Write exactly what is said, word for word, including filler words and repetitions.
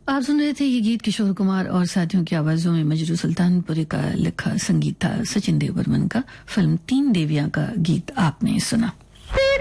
आप सुन रहे थे ये गीत किशोर कुमार और साथियों की आवाजों में। मजरू सुल्तानपुरी का लिखा संगीत था सचिन देव बर्मन का। फिल्म तीन देवियां का गीत आपने सुना।